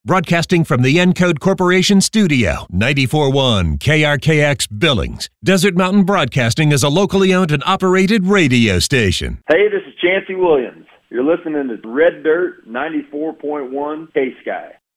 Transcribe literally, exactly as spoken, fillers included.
Broadcasting from the Encode Corporation Studio, ninety-four point one K R K X Billings. Desert Mountain Broadcasting is a locally owned and operated radio station. Hey, this is Chancey Williams. You're listening to Red Dirt ninety-four point one K-Sky.